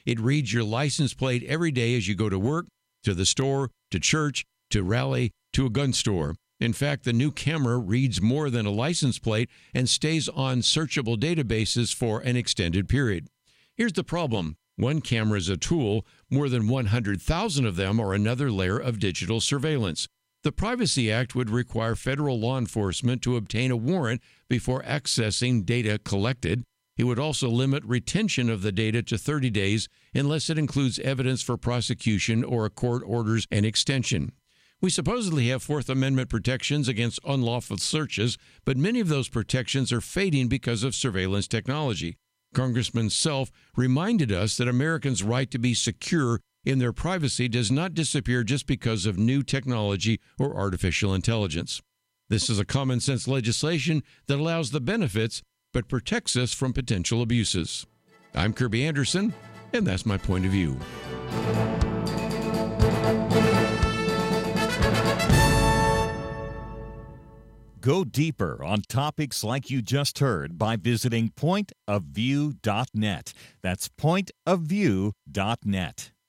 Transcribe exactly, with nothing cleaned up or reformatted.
It reads your license plate every day as you go to work, to the store, to church, to rally, to a gun store. In fact, the new camera reads more than a license plate and stays on searchable databases for an extended period. Here's the problem. One camera is a tool. More than one hundred thousand of them are another layer of digital surveillance. The Privacy Act would require federal law enforcement to obtain a warrant before accessing data collected. It would also limit retention of the data to thirty days unless it includes evidence for prosecution or a court orders an extension. We supposedly have Fourth Amendment protections against unlawful searches, but many of those protections are fading because of surveillance technology. Congressman Self reminded us that Americans' right to be secure in their privacy does not disappear just because of new technology or artificial intelligence. This is a common sense legislation that allows the benefits but protects us from potential abuses. I'm Kirby Anderson, and that's my point of view. Go deeper on topics like you just heard by visiting point of view dot net. That's point of view dot net.